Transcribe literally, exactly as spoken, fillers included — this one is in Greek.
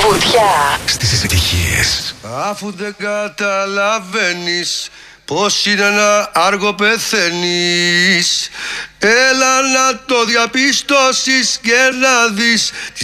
Φωτιά στις επιτυχίες. Αφού δεν καταλαβαίνεις πως είναι να άργο πεθαίνεις, έλα να το διαπιστώσεις και να δεις